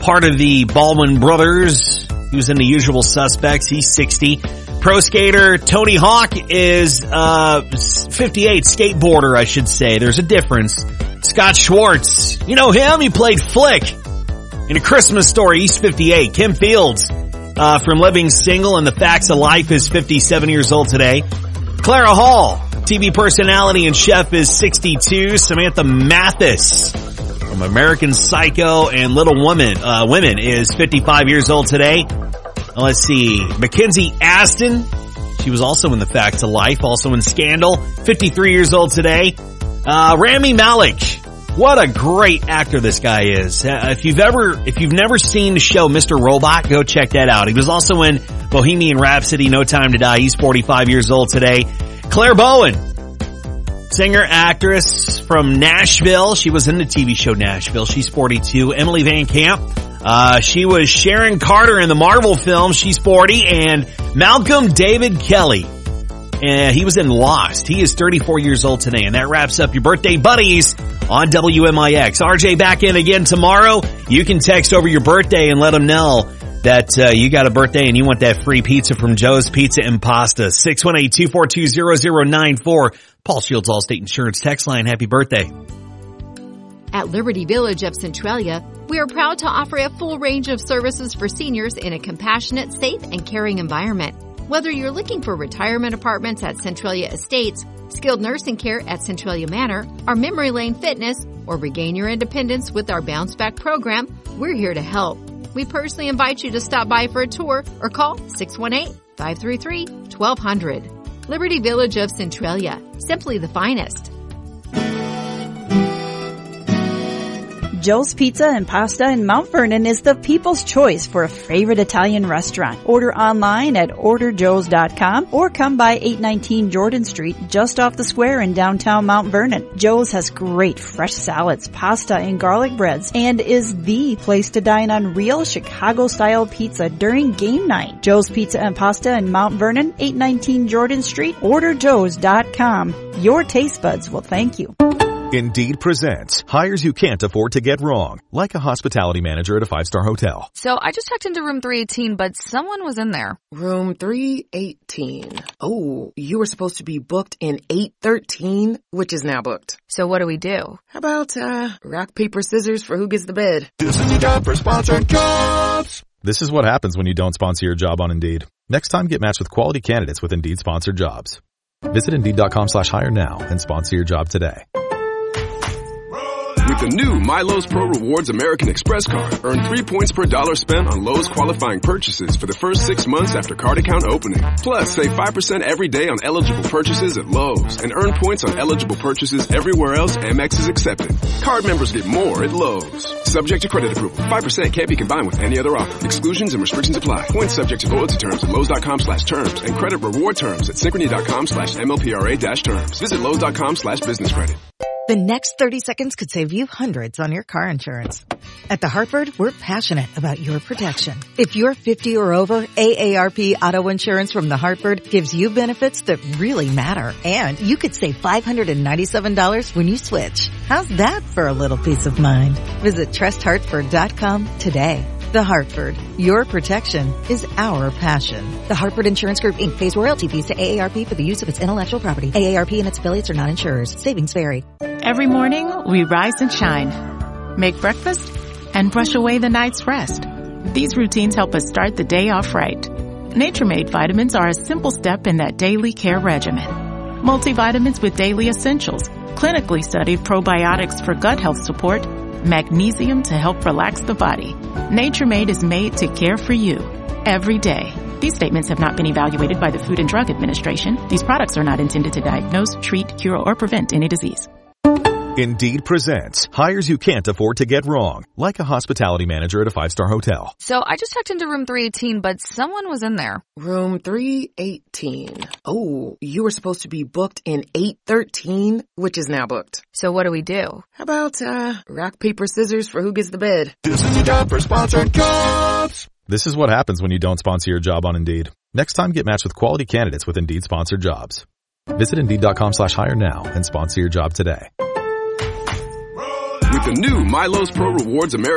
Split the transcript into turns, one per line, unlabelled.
part of the Baldwin brothers. He was in The Usual Suspects. He's 60. Pro skater Tony Hawk is 58. Skateboarder, I should say. There's a difference. Scott Schwartz, you know him? He played Flick in A Christmas Story. He's 58. Kim Fields from Living Single and The Facts of Life is 57 years old today. Clara Hall, TV personality and chef, is 62. Samantha Mathis from American Psycho and Little Women is 55 years old today. Let's see. Mackenzie Aston, she was also in The Facts of Life, also in Scandal, 53 years old today. Rami Malek, what a great actor this guy is. If you've never seen the show Mr. Robot, go check that out. He was also in Bohemian Rhapsody, No Time to Die. He's 45 years old today. Claire Bowen, singer, actress from Nashville. She was in the TV show Nashville. She's 42. Emily Van Camp. She was Sharon Carter in the Marvel film. She's 40. And Malcolm David Kelly. He was in Lost. He is 34 years old today. And that wraps up your birthday buddies on WMIX. RJ back in again tomorrow. You can text over your birthday and let them know that you got a birthday and you want that free pizza from Joe's Pizza and Pasta. 618-242-0094. Paul Shields, Allstate Insurance text line. Happy birthday.
At Liberty Village of Centralia, we are proud to offer a full range of services for seniors in a compassionate, safe, and caring environment. Whether you're looking for retirement apartments at Centralia Estates, skilled nursing care at Centralia Manor, our Memory Lane Fitness, or regain your independence with our Bounce Back program, we're here to help. We personally invite you to stop by for a tour or call 618-533-1200. Liberty Village of Centralia, simply the finest.
Joe's Pizza and Pasta in Mount Vernon is the people's choice for a favorite Italian restaurant. Order online at orderjoes.com or come by 819 Jordan Street just off the square in downtown Mount Vernon. Joe's has great fresh salads, pasta, and garlic breads and is the place to dine on real Chicago-style pizza during game night. Joe's Pizza and Pasta in Mount Vernon, 819 Jordan Street, orderjoes.com. Your taste buds will thank you.
Indeed presents hires you can't afford to get wrong, like a hospitality manager at a 5-star hotel.
So I just checked into room 318, but someone was in there.
Room 318. Oh, you were supposed to be booked in 813, which is now booked.
So what do we do?
How about, rock, paper, scissors for who gets the bed?
This is your job for sponsored jobs.
This is what happens when you don't sponsor your job on Indeed. Next time, get matched with quality candidates with Indeed sponsored jobs. Visit Indeed.com/hire now and sponsor your job today.
With the new MyLowe's Pro Rewards American Express card, earn 3 points per dollar spent on Lowe's qualifying purchases for the first 6 months after card account opening. Plus, save 5% every day on eligible purchases at Lowe's and earn points on eligible purchases everywhere else Amex is accepted. Card members get more at Lowe's. Subject to credit approval. 5% can't be combined with any other offer. Exclusions and restrictions apply. Points subject to loyalty terms at Lowe's.com/terms and credit reward terms at Synchrony.com/MLPRA-terms. Visit Lowe's.com/business credit.
The next 30 seconds could save you hundreds on your car insurance. At The Hartford, we're passionate about your protection. If you're 50 or over, AARP Auto Insurance from The Hartford gives you benefits that really matter. And you could save $597 when you switch. How's that for a little peace of mind? Visit TrustHartford.com today. The Hartford, your protection is our passion. The Hartford Insurance Group, Inc. pays royalty fees to AARP for the use of its intellectual property. AARP and its affiliates are not insurers. Savings vary.
Every morning, we rise and shine, make breakfast, and brush away the night's rest. These routines help us start the day off right. Nature Made vitamins are a simple step in that daily care regimen. Multivitamins with daily essentials, clinically studied probiotics for gut health support, magnesium to help relax the body. Nature Made is made to care for you every day. These statements have not been evaluated by the Food and Drug Administration. These products are not intended to diagnose, treat, cure, or prevent any disease.
Indeed presents hires you can't afford to get wrong, like a hospitality manager at a 5-star hotel.
So I just checked into room 318, but someone was in there.
Room 318. Oh, you were supposed to be booked in 813, which is now booked.
So what do we do?
How about, rock, paper, scissors for who gets the bed?
This is your job for sponsored jobs.
This is what happens when you don't sponsor your job on Indeed. Next time, get matched with quality candidates with Indeed sponsored jobs. Visit Indeed.com/hire now and sponsor your job today.
With the new MyLowe's Pro Rewards American